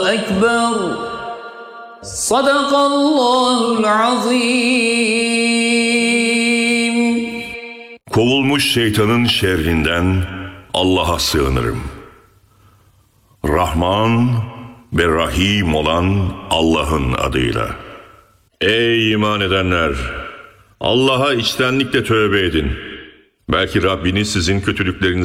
Ekber. Sadakallahul azim. Kovulmuş şeytanın şerrinden Allah'a sığınırım. Rahman ve Rahim olan Allah'ın adıyla. Ey iman edenler! Allah'a içtenlikle tövbe edin. Belki Rabbiniz sizin kötülüklerinizi